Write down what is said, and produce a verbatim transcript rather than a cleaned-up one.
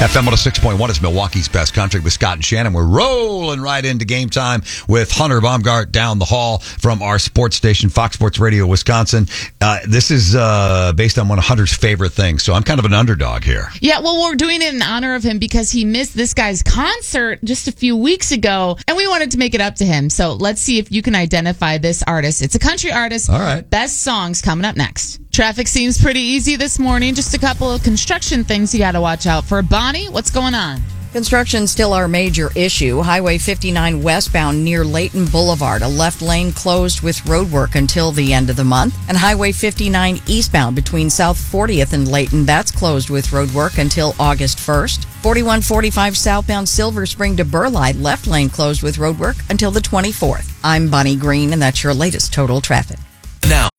F M one oh six point one is Milwaukee's best country with Scott and Shannon. We're rolling right into game time with Hunter Baumgart down the hall from our sports station, Fox Sports Radio, Wisconsin. Uh, this is uh, based on one of Hunter's favorite things, so I'm kind of an underdog here. Yeah, well, we're doing it in honor of him because he missed this guy's concert just a few weeks ago, and we wanted to make it up to him. So let's see if you can identify this artist. It's a country artist. All right. Best songs coming up next. Traffic seems pretty easy this morning. Just a couple of construction things you got to watch out for. Bonnie, what's going on? Construction still our major issue. Highway fifty-nine westbound near Layton Boulevard. A left lane closed with roadwork until the end of the month. And Highway fifty-nine eastbound between South fortieth and Layton. That's closed with roadwork until August first. forty-one forty-five southbound Silver Spring to Burleigh. Left lane closed with roadwork until the twenty-fourth. I'm Bonnie Green, and that's your latest total traffic. Now,